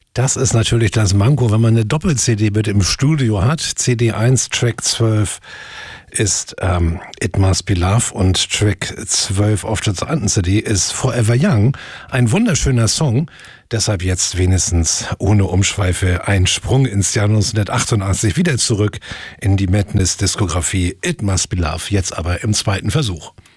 Das ist natürlich das Manko, wenn man eine Doppel-CD mit im Studio hat. CD 1, Track 12 ist It Must Be Love und Track 12 auf der zweiten CD ist Forever Young. Ein wunderschöner Song. Deshalb jetzt wenigstens ohne Umschweife ein Sprung ins Jahr 1988 wieder zurück in die Madness-Diskografie It Must Be Love. Jetzt aber im zweiten Versuch.